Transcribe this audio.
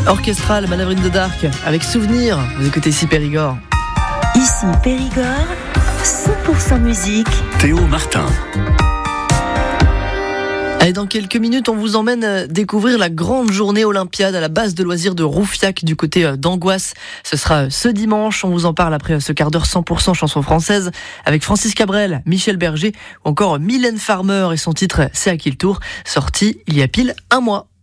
Orchestral, Manavrine de Dark, avec Souvenir. Vous écoutez ici Périgord. Ici Périgord, 100% musique. Théo Martin. Allez, dans quelques minutes, on vous emmène découvrir la grande journée olympiade à la base de loisirs de Roufiac du côté d'Angoisse. Ce sera ce dimanche. On vous en parle après ce quart d'heure 100% chanson française avec Francis Cabrel, Michel Berger ou encore Mylène Farmer et son titre C'est à qui le tour, sorti il y a pile un mois.